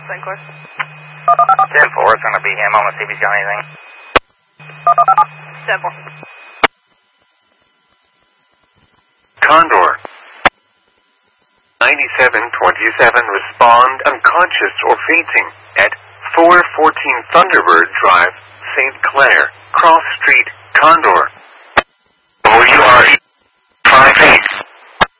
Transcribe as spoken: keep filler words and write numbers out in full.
Saint Clair. ten four, it's going to be him. I'm going to see if he's got anything. ten four. Condor. ninety-seven twenty-seven, respond unconscious or fainting at four fourteen Thunderbird Drive, Saint Clair, Cross Street, Condor.